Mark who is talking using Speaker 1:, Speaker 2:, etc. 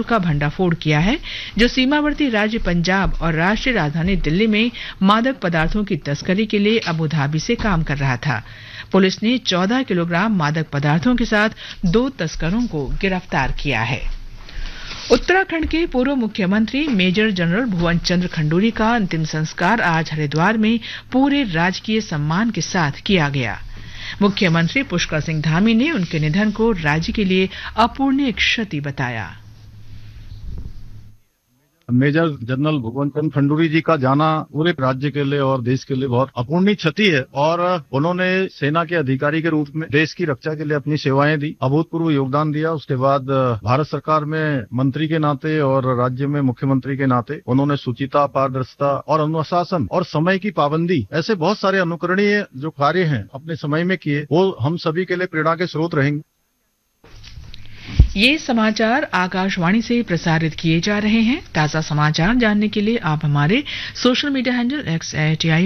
Speaker 1: का भंडाफोड़ किया है, जो सीमावर्ती राज्य पंजाब और राष्ट्रीय राजधानी दिल्ली में मादक पदार्थों की तस्करी के लिए अबू धाबी से काम कर रहा था। पुलिस ने 14 किलोग्राम मादक पदार्थों के साथ 2 तस्करों को गिरफ्तार किया है। उत्तराखंड के पूर्व मुख्यमंत्री मेजर जनरल भुवन चंद्र खंडूरी का अंतिम संस्कार आज हरिद्वार में पूरे राजकीय सम्मान के साथ किया गया। मुख्यमंत्री पुष्कर सिंह धामी ने उनके निधन को राज्य के लिए अपूरणीय क्षति बताया।
Speaker 2: मेजर जनरल भुवन चंद्र खंडूरी जी का जाना पूरे राज्य के लिए और देश के लिए बहुत अपूरणीय क्षति है और उन्होंने सेना के अधिकारी के रूप में देश की रक्षा के लिए अपनी सेवाएं दी, अभूतपूर्व योगदान दिया। उसके बाद भारत सरकार में मंत्री के नाते और राज्य में मुख्यमंत्री के नाते उन्होंने शुचिता, पारदर्शिता और अनुशासन और समय की पाबंदी ऐसे बहुत सारे अनुकरणीय जो कार्य हैं अपने समय में किए, वो हम सभी के लिए प्रेरणा के स्रोत रहेंगे।
Speaker 1: ये समाचार आकाशवाणी से प्रसारित किए जा रहे हैं। ताजा समाचार जानने के लिए आप हमारे सोशल मीडिया हैंडल @AIR